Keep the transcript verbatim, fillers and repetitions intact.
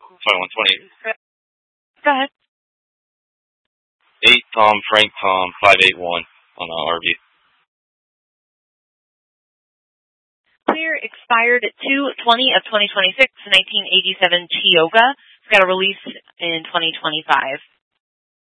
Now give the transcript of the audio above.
twenty-one twenty. Go ahead. eight Tom Frank Tom five eight one on the R V. Clear expired two twenty of twenty twenty-six, nineteen eighty-seven Tioga. It's got a release in twenty twenty-five.